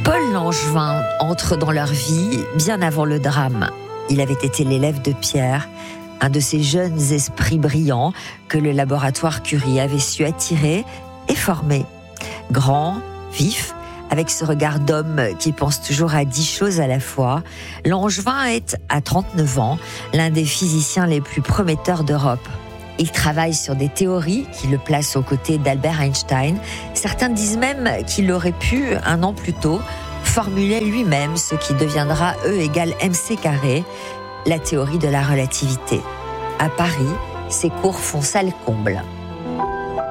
Paul Langevin entre dans leur vie bien avant le drame. Il avait été l'élève de Pierre, un de ces jeunes esprits brillants que le laboratoire Curie avait su attirer et former. Grand, vif, avec ce regard d'homme qui pense toujours à 10 choses à la fois, Langevin est, à 39 ans, l'un des physiciens les plus prometteurs d'Europe. Il travaille sur des théories qui le placent aux côtés d'Albert Einstein. Certains disent même qu'il aurait pu, un an plus tôt, formuler lui-même ce qui deviendra E égale mc², la théorie de la relativité. À Paris, ses cours font salle comble.